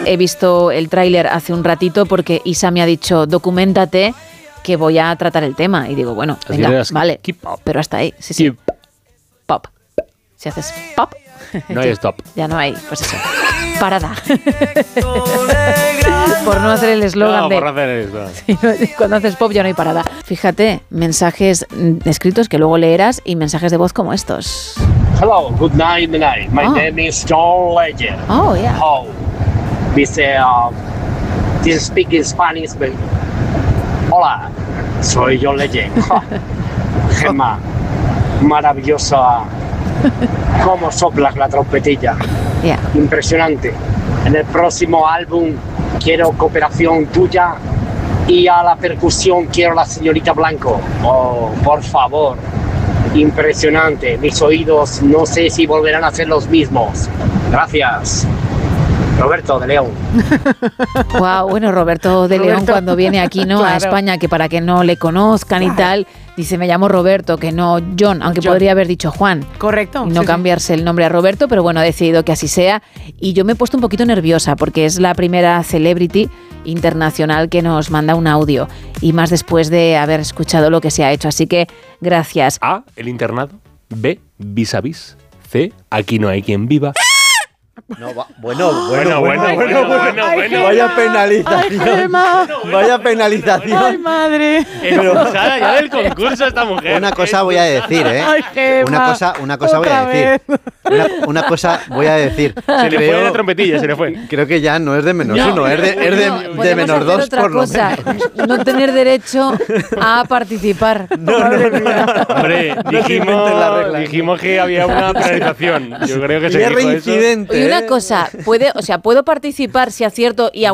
he visto el tráiler hace un ratito porque Isa me ha dicho, documéntate que voy a tratar el tema. Y digo, bueno, venga, vale, pero hasta ahí. Sí. Pop. Si haces pop... No hay stop. Ya no hay, pues eso. Parada. Por no hacer el eslogan de... por hacer eso. Sí, cuando haces pop ya no hay parada. Fíjate, mensajes escritos que luego leerás y mensajes de voz como estos. Hello, good night, My name is John Legend. Oh, yeah. Oh, dice, this speak in Spanish. Hola, soy John Legend. Gemma, maravillosa. Cómo soplas la trompetilla. Yeah. Impresionante. En el próximo álbum quiero cooperación tuya y a la percusión quiero la señorita Blanco. Oh, por favor. Impresionante. Mis oídos no sé si volverán a ser los mismos. Gracias. Roberto de León. Wow, bueno, Roberto de León cuando viene aquí, ¿no? Claro. A España, que para que no le conozcan y tal, dice, me llamo Roberto, que no John, aunque John. podría haber dicho Juan. Correcto. Y no cambiarse el nombre a Roberto, pero bueno, ha decidido que así sea. Y yo me he puesto un poquito nerviosa porque es la primera celebrity internacional que nos manda un audio. Y más después de haber escuchado lo que se ha hecho. Así que gracias. A, el internado. B, vis a vis. C, aquí no hay quien viva. No, Bueno. Vaya penalización. Vaya penalización. Ay, madre. Expulsada ya del concurso esta mujer. Una cosa voy a decir, ¿eh? Ay, Gemma. Una cosa voy a Otra decir. Una cosa voy a decir. Se le fue la trompetilla, se le fue. Creo que ya no es de menos No. uno, es de Podemos menos hacer dos otra por lo cosa, menos. no tener derecho a participar. Hombre, inventen la regla. dijimos que había una penalización. Yo creo que se Y es dijo eso. reincidente. Y una cosa, puedo participar si acierto y